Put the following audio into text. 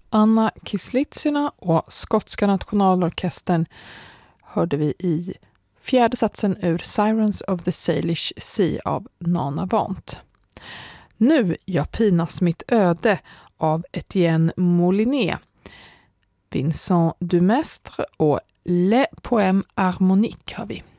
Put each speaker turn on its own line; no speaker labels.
Anna Kieslitsyna och Skotska nationalorkestern hörde vi i fjärde satsen ur Sirens of the Salish Sea av Nana Vant. Nu jag pinas mitt öde av Etienne Molinet, Vincent Dumestre och Le Poème Harmonique har vi.